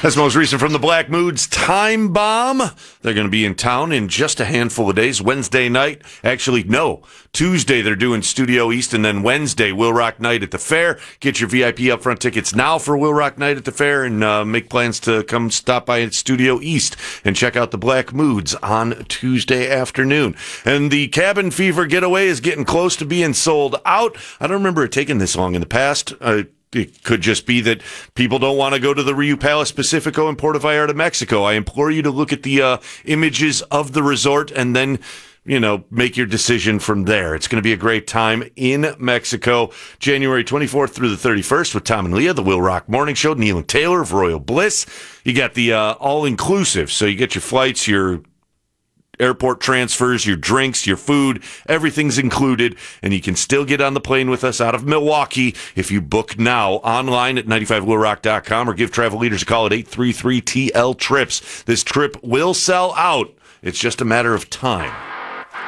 That's most recent from the Black Moods, Time Bomb. They're going to be in town in just a handful of days. Wednesday night. Actually, no. Tuesday, they're doing Studio East, and then Wednesday, Will Rock Night at the Fair. Get your VIP upfront tickets now for Will Rock Night at the Fair, and make plans to come stop by at Studio East and check out the Black Moods on Tuesday afternoon. And the Cabin Fever Getaway is getting close to being sold out. I don't remember it taking this long in the past. It could just be that people don't want to go to the Riu Palace Pacifico in Puerto Vallarta, Mexico. I implore you to look at the images of the resort and then, make your decision from there. It's going to be a great time in Mexico, January 24th through the 31st with Tom and Leah, the Will Rock Morning Show, Neil and Taylor of Royal Bliss. You got the all-inclusive, so you get your flights, your airport transfers, your drinks, your food, everything's included, and you can still get on the plane with us out of Milwaukee if you book now online at 95willrock.com or give travel leaders a call at 833-TL-TRIPS. This trip will sell out. It's just a matter of time.